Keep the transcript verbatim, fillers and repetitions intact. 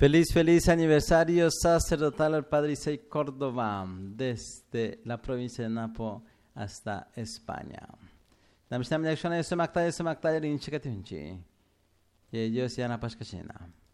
Feliz, feliz aniversario sacerdotal al Padre Isai Córdoba, desde la provincia de Napo hasta España. Namish nami yakshana yesu maktaya yesu maktaya rinchi katunchi. Ye Dios yana pashkashena.